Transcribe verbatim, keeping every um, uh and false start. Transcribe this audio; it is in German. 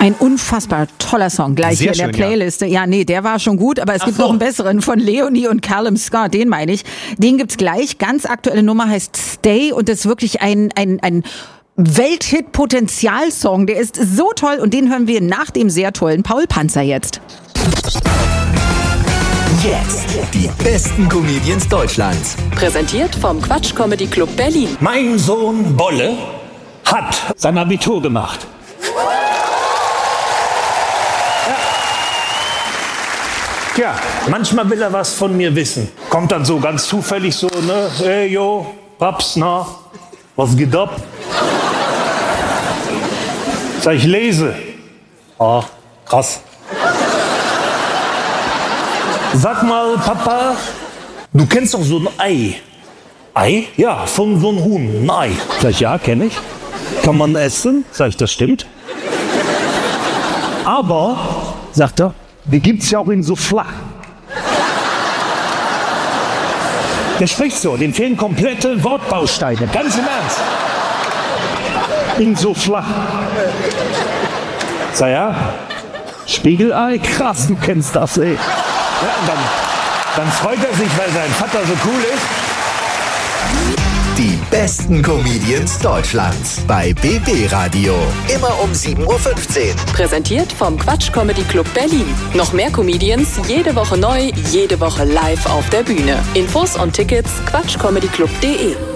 Ein unfassbar toller Song, gleich Sehr hier in der schön, Playliste. Ja. ja, nee, der war schon gut, aber es Ach gibt so. noch einen besseren von Leonie und Callum Scott, den meine ich. Den gibt's gleich. Ganz aktuelle Nummer heißt Stay und das ist wirklich ein, ein, ein Welthit-Potenzialsong. Der ist so toll und den hören wir nach dem sehr tollen Paul Panzer jetzt. Jetzt die besten Comedians Deutschlands. Präsentiert vom Quatsch Comedy Club Berlin. Mein Sohn Bolle hat sein Abitur gemacht. Ja. Ja, manchmal will er was von mir wissen. Kommt dann so ganz zufällig so, ne? Hey, yo, Paps, na, was geht ab? Sag ich, lese. Ah, krass. Sag mal, Papa, du kennst doch so ein Ei. Ei? Ja, von so einem Huhn, ein Ei. Sag ich, ja, kenne ich. Kann man essen? Sag ich, das stimmt. Aber, sagt er, die gibt's ja auch in so flach. Der spricht so, dem fehlen komplette Wortbausteine, ganz im Ernst. In so flach. Sag ja, Spiegelei, krass, du kennst das, ey. Ja, und dann, dann freut er sich, weil sein Vater so cool ist. Die besten Comedians Deutschlands bei B B Radio. Immer um sieben Uhr fünfzehn. Präsentiert vom Quatsch Comedy Club Berlin. Noch mehr Comedians, jede Woche neu, jede Woche live auf der Bühne. Infos und Tickets quatschcomedyclub punkt de.